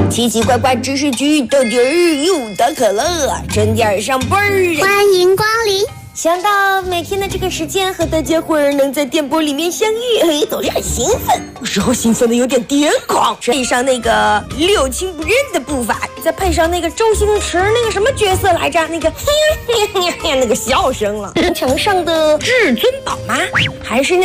奇奇怪怪知识局豆丁儿又打卡了，准点上班儿。 欢迎光临。 想到每天的这个时间和大家伙儿能在电波里面相遇，总是很兴奋。有时候兴奋的有点癫狂，配上那个六亲不认的步伐，再配上那个周星驰那个什么角色来着，那个那个笑声了。城上的至尊宝吗？还是那